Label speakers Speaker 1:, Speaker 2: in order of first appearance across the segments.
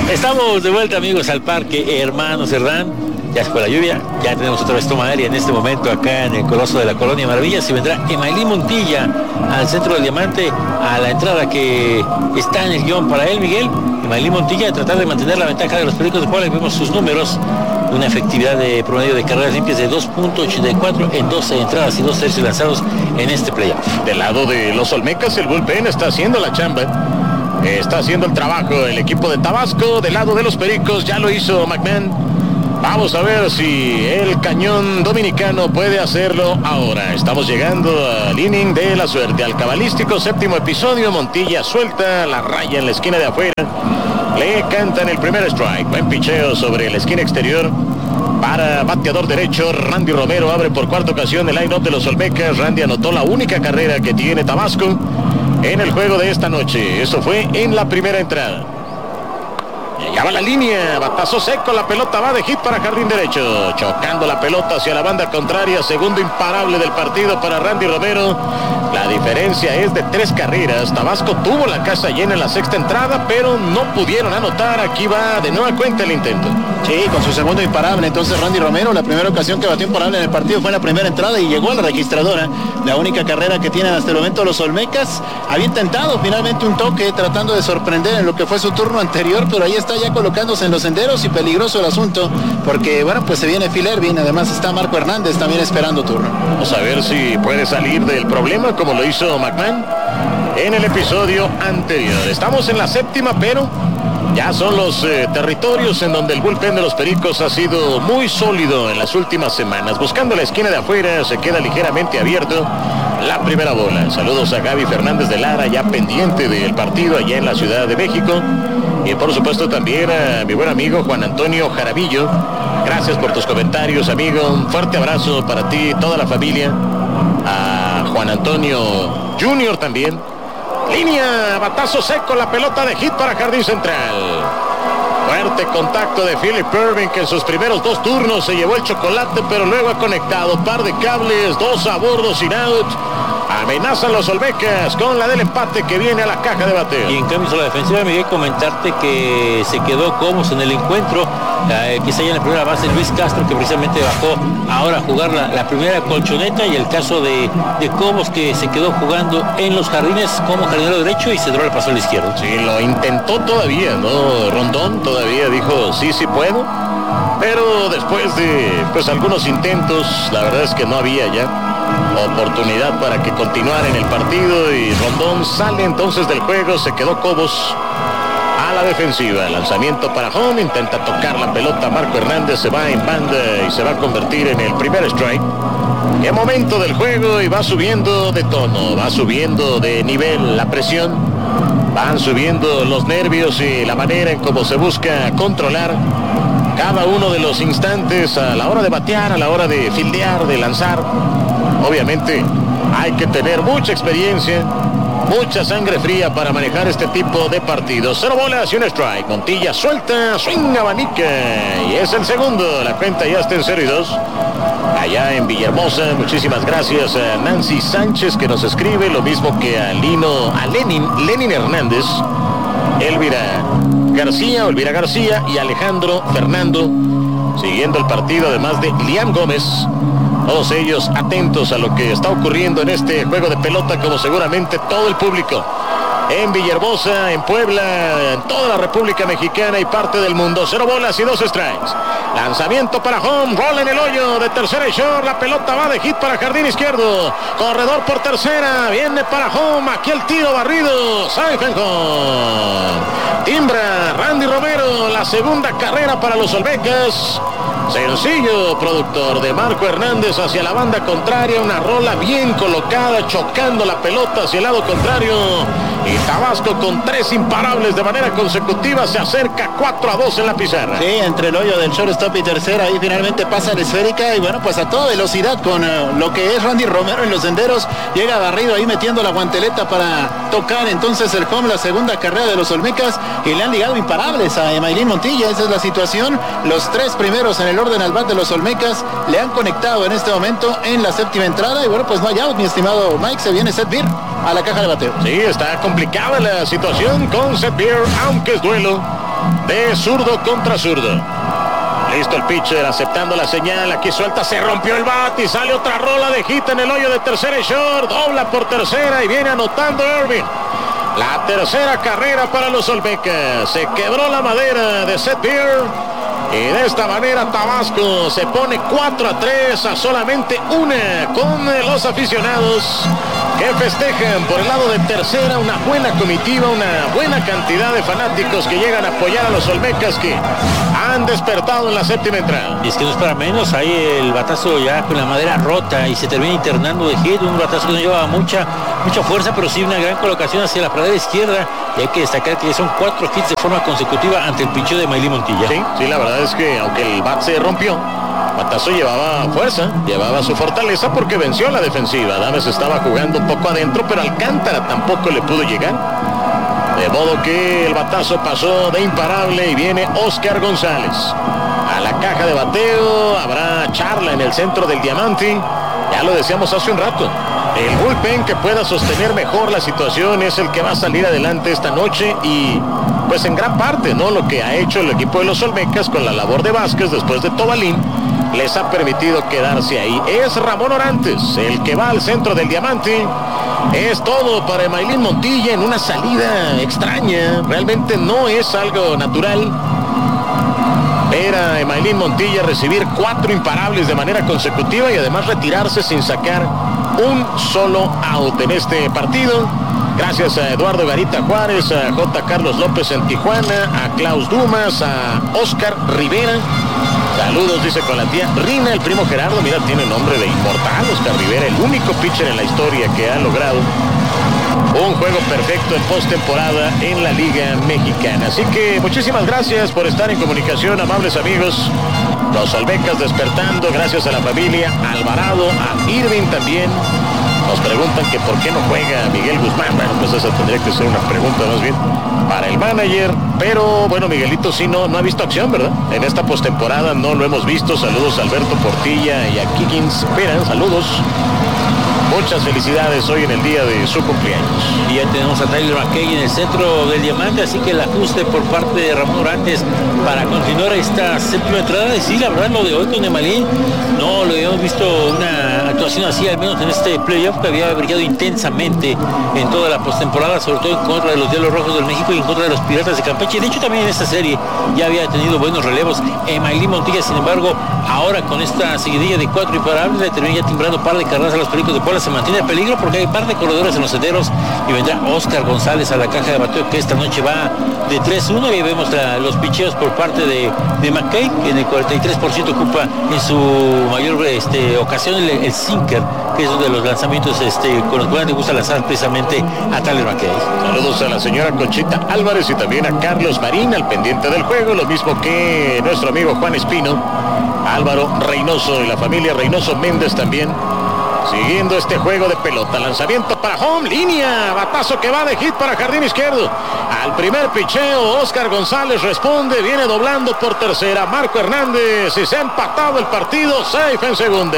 Speaker 1: Estamos de vuelta, amigos, al parque Hermano Cerdán. Ya se fue la lluvia, ya tenemos otra vez toma aérea en este momento acá en el Coloso de la Colonia Maravillas, y vendrá Emailín Montilla al centro del Diamante, a la entrada que está en el guión para él, Miguel. Emailín Montilla a tratar de mantener la ventaja de los Pericos de Puebla, y vemos sus números. Una efectividad de promedio de carreras limpias de 2.84 en 12 entradas y 2 tercios lanzados en este playoff.
Speaker 2: Del lado de los Olmecas, el bullpen está haciendo la chamba. Está haciendo el trabajo el equipo de Tabasco. Del lado de los Pericos ya lo hizo McMahon. Vamos a ver si el cañón dominicano puede hacerlo ahora. Estamos llegando al inning de la suerte, al cabalístico séptimo episodio. Montilla suelta la raya en la esquina de afuera. Le cantan el primer strike. Buen picheo sobre la esquina exterior para bateador derecho. Randy Romero abre por cuarta ocasión el line-up de los Olmecas. Randy anotó la única carrera que tiene Tabasco en el juego de esta noche. Esto fue en la primera entrada. Ya va la línea, batazo seco, la pelota va de hit para jardín derecho, chocando la pelota hacia la banda contraria. Segundo imparable del partido para Randy Romero. La diferencia es de 3 carreras. Tabasco tuvo la casa llena en la sexta entrada, pero no pudieron anotar. Aquí va de nueva cuenta el intento.
Speaker 3: Sí, con su segundo imparable. Entonces Randy Romero, la primera ocasión que batió imparable en el partido fue en la primera entrada y llegó a la registradora. La única carrera que tienen hasta el momento los Olmecas. Había intentado finalmente un toque tratando de sorprender en lo que fue su turno anterior, pero ahí está ya colocándose en los senderos, y peligroso el asunto porque, bueno, pues se viene Phil Ervin. Además está Marco Hernández también esperando turno.
Speaker 2: Vamos a ver si puede salir del problema como lo hizo McMahon en el episodio anterior. Estamos en la séptima, pero ya son los territorios en donde el bullpen de los Pericos ha sido muy sólido en las últimas semanas. Buscando la esquina de afuera, se queda ligeramente abierto la primera bola. Saludos a Gaby Fernández de Lara, ya pendiente del partido allá en la Ciudad de México. Y por supuesto también a mi buen amigo Juan Antonio Jaramillo. Gracias por tus comentarios, amigo. Un fuerte abrazo para ti, toda la familia. A Juan Antonio Junior también. Línea, batazo seco, la pelota de hit para jardín central. Fuerte contacto de Philip Ervin, que en sus primeros 2 turnos se llevó el chocolate, pero luego ha conectado par de cables, 2 a bordo sin out. Amenazan los Olmecas con la del empate que viene a la caja de bateo.
Speaker 1: Y en cambio, sobre la defensiva, Miguel, comentarte que se quedó Cobos en el encuentro. Quizá ya en la primera base Luis Castro, que precisamente bajó ahora a jugar la primera colchoneta, y el caso de Cobos, que se quedó jugando en los jardines como jardinero derecho y Cedrón le pasó al izquierdo.
Speaker 2: Sí, lo intentó todavía, ¿no? Rondón todavía dijo sí puedo, pero después de pues algunos intentos, la verdad es que no había ya oportunidad para que continuara en el partido, y Rondón sale entonces del juego. Se quedó Cobos a la defensiva. Lanzamiento para home, intenta tocar la pelota Marco Hernández, se va en banda y se va a convertir en el primer strike. Qué momento del juego, y va subiendo de tono, va subiendo de nivel la presión, van subiendo los nervios y la manera en cómo se busca controlar cada uno de los instantes a la hora de batear, a la hora de fildear, de lanzar. Obviamente hay que tener mucha experiencia, mucha sangre fría para manejar este tipo de partidos. 0 bolas y un strike. Montilla suelta, swing, abanica, y es el segundo. La cuenta ya está en 0-2 allá en Villahermosa. Muchísimas gracias a Nancy Sánchez, que nos escribe, lo mismo que a Lenin Hernández, Elvira García y Alejandro Fernando, siguiendo el partido, además de Liam Gómez. Todos ellos atentos a lo que está ocurriendo en este juego de pelota, como seguramente todo el público en Villahermosa, en Puebla, en toda la República Mexicana y parte del mundo. 0 bolas y 2 strikes. Lanzamiento para home, roll en el hoyo de tercera y short. La pelota va de hit para jardín izquierdo. Corredor por tercera, viene para home. Aquí el tiro barrido. Safe and home. Timbra Randy Romero, la segunda carrera para los Olmecas. Sencillo, productor, de Marco Hernández hacia la banda contraria. Una rola bien colocada, chocando la pelota hacia el lado contrario. Y Tabasco, con 3 imparables de manera consecutiva, se acerca 4-2 en la pizarra.
Speaker 3: Sí, entre el hoyo del shortstop y tercera, ahí finalmente pasa la esférica, y bueno, pues a toda velocidad con lo que es Randy Romero en los senderos. Llega barrido ahí metiendo la guanteleta para tocar entonces el home, la segunda carrera de los Olmecas, y le han ligado imparables a Emailín Montilla. Esa es la situación. Los 3 primeros en el orden al bat de los Olmecas le han conectado en este momento en la séptima entrada, y bueno, pues no hay out, mi estimado Mike. Se viene Seth Beer a la caja de bateo.
Speaker 2: Sí, está complicada la situación con Seth Beer, aunque es duelo. de zurdo contra zurdo. Listo el pitcher, aceptando la señal. Aquí suelta, se rompió el bat y sale otra rola de hit en el hoyo de tercera y short. Dobla por tercera y viene anotando Irvin. La tercera carrera para los Olmecas. Se quebró la madera de Seth Beer. Y de esta manera Tabasco se pone 4-3 a solamente una con los aficionados que festejan por el lado de tercera. Una buena comitiva, una buena cantidad de fanáticos que llegan a apoyar a los Olmecas que han despertado en la séptima entrada.
Speaker 1: Y es que no es para menos, ahí el batazo ya con la madera rota y se termina internando de hit, un batazo que no llevaba mucha fuerza, pero sí una gran colocación hacia la pradera izquierda. Y hay que destacar que son 4 hits de forma consecutiva ante el picheo de Mailín Montilla.
Speaker 2: Sí, la verdad es que aunque el bat se rompió, batazo llevaba fuerza, llevaba su fortaleza porque venció la defensiva. Adames estaba jugando un poco adentro, pero Alcántara tampoco le pudo llegar. De modo que el batazo pasó de imparable y viene Oscar González a la caja de bateo. Habrá charla en el centro del diamante. Ya lo decíamos hace un rato. El bullpen que pueda sostener mejor la situación es el que va a salir adelante esta noche y pues en gran parte, ¿no? Lo que ha hecho el equipo de los Olmecas con la labor de Vázquez después de Tobalín les ha permitido quedarse ahí. Es Ramón Orantes el que va al centro del diamante. Es todo para Mailín Montilla en una salida extraña. Realmente no es algo natural ver a Mailín Montilla recibir 4 imparables de manera consecutiva y además retirarse sin sacar un solo out en este partido. Gracias a Eduardo Garita Juárez, a J. Carlos López en Tijuana, a Klaus Dumas, a Oscar Rivera. Saludos, dice con la tía Rina, el primo Gerardo. Mira, tiene nombre de inmortal, Oscar Rivera, el único pitcher en la historia que ha logrado un juego perfecto en postemporada en la Liga Mexicana. Así que muchísimas gracias por estar en comunicación, amables amigos. Los Olmecas despertando gracias a la familia Alvarado, a Irving también. Nos preguntan que por qué no juega Miguel Guzmán. Bueno, pues esa tendría que ser una pregunta más bien para el manager. Pero bueno, Miguelito sí no ha visto acción, ¿verdad? En esta postemporada no lo hemos visto. Saludos a Alberto Portilla y a Kikins Pera. Saludos. Muchas felicidades hoy en el día de su cumpleaños.
Speaker 1: Y ya tenemos a Tyler McKay en el centro del diamante, así que el ajuste por parte de Ramón Orantes para continuar esta séptima entrada. Y sí, la verdad, lo de hoy con Mailín no lo habíamos visto una actuación así, al menos en este playoff, que había brillado intensamente en toda la postemporada, sobre todo en contra de los Diablos Rojos del México y en contra de los Piratas de Campeche. De hecho, también en esta serie ya había tenido buenos relevos. Mailín Montilla, sin embargo, ahora con esta seguidilla de 4 imparables, le termina ya timbrando un par de carreras a los Pericos de Puebla. Se mantiene en peligro porque hay un par de corredores en los senderos y vendrá Oscar González a la caja de bateo, que esta noche va de 3-1. Y vemos los picheos por parte de McKay, que en el 43% ocupa en su mayor ocasión el sinker, que es uno de los lanzamientos con los cuales le gusta lanzar precisamente a Tyler McKay.
Speaker 2: Saludos a la señora Conchita Álvarez y también a Carlos Marín al pendiente del juego, lo mismo que nuestro amigo Juan Espino, Álvaro Reynoso y la familia Reynoso Méndez también siguiendo este juego de pelota. Lanzamiento para home, línea, batazo que va de hit para jardín izquierdo. Al primer picheo, Oscar González responde, viene doblando por tercera Marco Hernández y se ha empatado el partido, safe en segunda.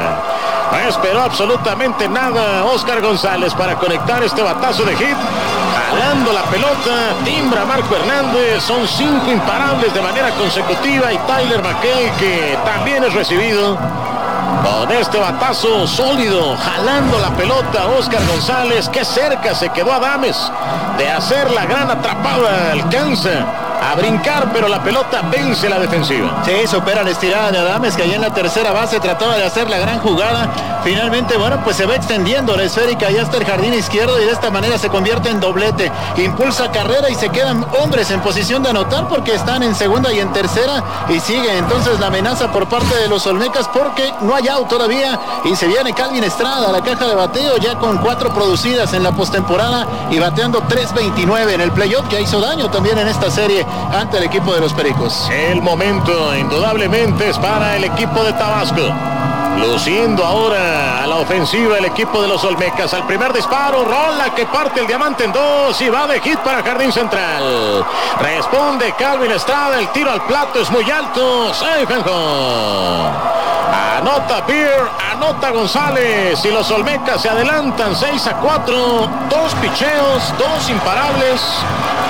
Speaker 2: No esperó absolutamente nada Oscar González para conectar este batazo de hit. Jalando la pelota, timbra Marco Hernández, son 5 imparables de manera consecutiva y Tyler McKay, que también es recibido con este batazo sólido, jalando la pelota. Oscar González, que cerca se quedó Adames de hacer la gran atrapada, alcanza a brincar, pero la pelota vence la defensiva.
Speaker 3: Sí, supera la estirada de Adames, que allá en la tercera base trataba de hacer la gran jugada. Finalmente, bueno, pues se va extendiendo la esférica ya hasta el jardín izquierdo y de esta manera se convierte en doblete. Impulsa carrera y se quedan hombres en posición de anotar porque están en segunda y en tercera y sigue entonces la amenaza por parte de los Olmecas porque no hay out todavía y se viene Calvin Estrada a la caja de bateo ya con 4 producidas en la postemporada y bateando 3.29 en el playoff. Ya hizo daño también en esta serie ante el equipo de los Pericos.
Speaker 2: El momento indudablemente es para el equipo de Tabasco. Luciendo ahora a la ofensiva el equipo de los Olmecas. Al primer disparo, rola que parte el diamante en 2 y va de hit para jardín central. Responde Calvin Estrada, el tiro al plato es muy alto. Safe and home. Anota Beer, anota González y los Olmecas se adelantan 6-4. 2 picheos, 2 imparables. Y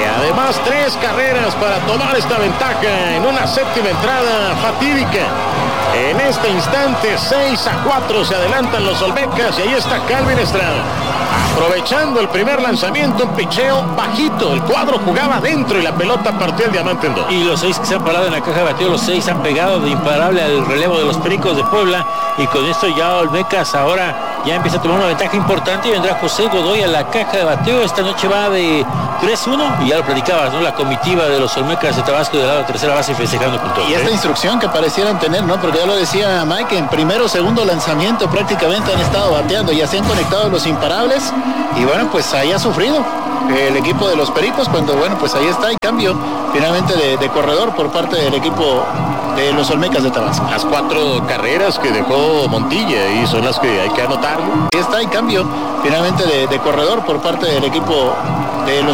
Speaker 2: Y además 3 carreras para tomar esta ventaja en una séptima entrada fatídica. En este instante 6-4 se adelantan los Olmecas y ahí está Calvin Estrada. Aprovechando el primer lanzamiento, un picheo bajito. El cuadro jugaba adentro y la pelota partió el diamante en 2.
Speaker 1: Y los 6 que se han parado en la caja de bateo, los 6 han pegado de imparable al relevo de los Pericos de Puebla. Y con esto ya Olmecas ahora ya empieza a tomar una ventaja importante y vendrá José Godoy a la caja de bateo. Esta noche va de 3-1 y ya lo platicabas, ¿no? La comitiva de los Olmecas de Tabasco del lado de tercera base festejando con todo.
Speaker 3: Y esta instrucción que parecieran tener, ¿no? Porque ya lo decía Mike, en primero o segundo lanzamiento prácticamente han estado bateando, ya se han conectado los imparables y bueno, pues ahí ha sufrido el equipo de los Pericos cuando, bueno, pues ahí está, y cambio finalmente de corredor por parte del equipo de los Olmecas de Tabasco.
Speaker 2: Las 4 carreras que dejó Montilla y son las que hay que anotarlo.
Speaker 3: Ahí está, y cambio finalmente de corredor por parte del equipo de los